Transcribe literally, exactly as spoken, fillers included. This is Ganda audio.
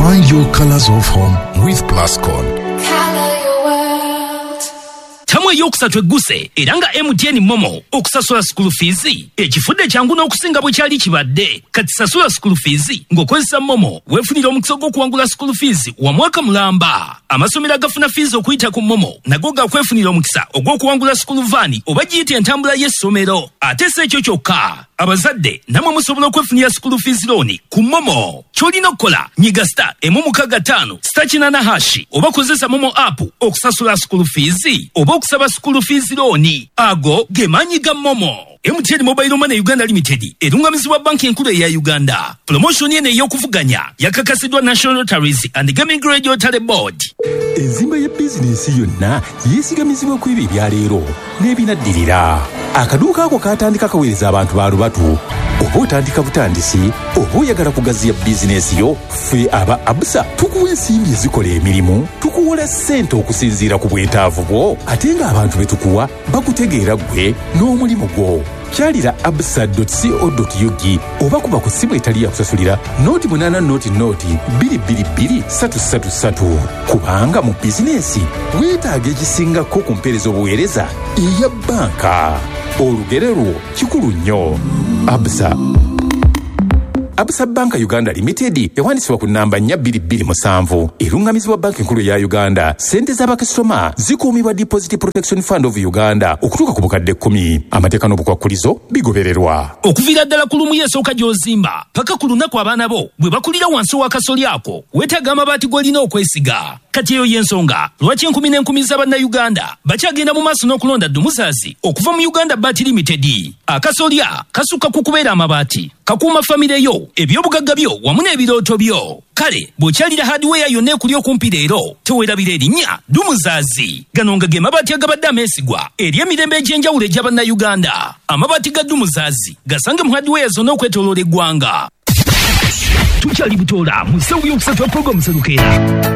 Find your colors of home with Plascon. Color your world. Tamwe yokusatu egguse era nga M T N Momo okusasula school fees ekifudde kyangu n'okusinga bwe kyali kibadde kati sasula school fees ng'okozesa Momo weefunira omukisa gw'okuwangula school fees wa mwaka mulamba. Amasomero agafuna fees okuyita ku Momo nago gakwefunira omukisa ogw'okuwangula school van oba giyite entambula y'essomero. Ate si ekyo kyokka, abazadde namwe musobola okwefunira school fees loan ku Momo. Ky'olina okukola nyiga star emu mukaga ttaano star kinana hashi oba kozesa Momo app okusasula school fees oba okusaba school fees loan. Ago ge maanyi ga Momo. M T N Mobile Money Uganda Limited erungamizibwa banki enkulu eya Uganda. Promotion eno ey'okuvuganya yakakasidwa National Lotteries and Gaming Regulatory Board. Enzimba ya bizinesi yonna yeesigamizibwa ku ebyo ebya leero n'ebinaddirira. Akaduuka ako katandika kaweereza abantu ba lubatu. Oba otandika butandisi oba oyagala kugaziya bizinesi yo, ffe aba Absa tukuwa ensimbi ezikola emirimu, tukuwola ssente okusinziira ku bwetaavu bwo, ate ng'abantu be tukuwa bakutegeera ggwe n'omulimu gwo. Kyalira absa dot co dot u g oba kuba ku ssimu etali ya kusasulira noti munana noti noti bbiri bbiri bbiri ssatu ssatu ssatu. Kubanga mu bizinesi weetaaga ekisingako ku mpeereza obuweereza eya bbanka. Olugero lwo kikulu nnyo. Absa Absa Banka Uganda Limited ewandiisibwa ku nnamba nnya bbiri bbiri musanvu erungamizibwa banki enkulu ya Uganda. Ssente z'abakasitoma zikuumibwa Deposit Protection Fund of Uganda okutuuka ku bukadde kkumi. Amateeka n'obukwakkulizo bigobererwa. Okuviira ddala ku lumu y'esooka gy'ozimba paka ku lunaku abaana bo bwe bakulira wansi w'akasolya ako weetaaga amabaati g'olina okwesiga. Kati eyo y'ensonga lwaki enkumi n'enkumi z'Abannayuganda bakyagenda mu maaso n'okulonda Dumuzazi okuva mu Uganda Bat Limited. Akasolya kasukka ku kubeera amabaati, kakuuma famire yo, ebyobugagga byo wamu n'ebirooto byo. Kale bw'okyalira hardware yonna ekuli okumpi leero teweerabira erinnya Dumuzazi. Gano nga ge mabaati agabadde ameesigwa eri emirembe egy'enjawulo egy'Abannayuganda. Amabaati ga Dumuzazi gasange mu hardware zonna okwetooloola eggwanga. Tukyali Butoola mu ssaawa y'okusatu ya pulogulaamu Serukeera.